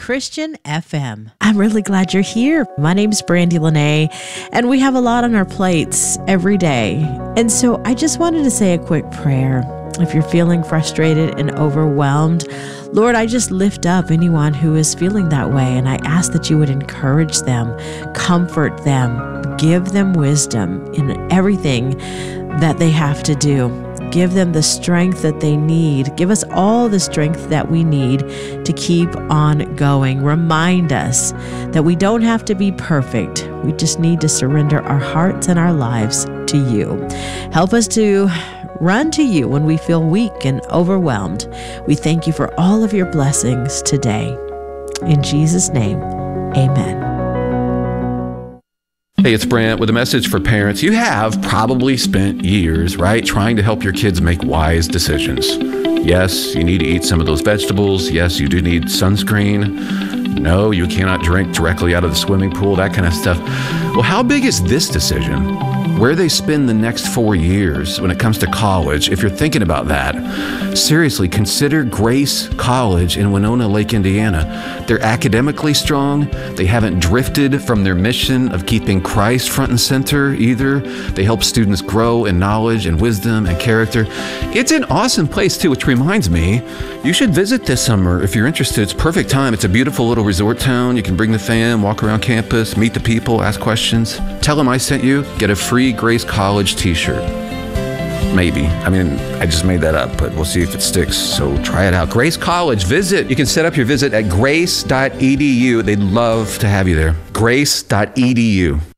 Christian FM. I'm really glad you're here. My name's Brandy Lene, and we have a lot on our plates every day. And so I just wanted to say a quick prayer. If you're feeling frustrated and overwhelmed, Lord, I just lift up anyone who is feeling that way, and I ask that you would encourage them, comfort them, give them wisdom in everything that they have to do. Give them the strength that they need. Give us all the strength that we need to keep on going. Remind us that we don't have to be perfect. We just need to surrender our hearts and our lives to you. Help us to run to you when we feel weak and overwhelmed. We thank you for all of your blessings today. In Jesus' name, amen. Hey, it's Brant with a message for parents. You have probably spent years, right, trying to help your kids make wise decisions. Yes, you need to eat some of those vegetables. Yes, you do need sunscreen. No, you cannot drink directly out of the swimming pool, that kind of stuff. Well, how big is this decision? Where they spend the next 4 years when it comes to college? If you're thinking about that, seriously, consider Grace College in Winona Lake, Indiana. They're academically strong. They haven't drifted from their mission of keeping Christ front and center either. They help students grow in knowledge and wisdom and character. It's an awesome place too, which reminds me, you should visit this summer if you're interested. It's perfect time. It's a beautiful little resort town. You can bring the fam, walk around campus, meet the people, ask questions. Tell them I sent you. Get a free Grace College t-shirt. Maybe. I mean, I just made that up, but we'll see if it sticks. So try it out. Grace College, visit. You can set up your visit at grace.edu. They'd love to have you there. Grace.edu.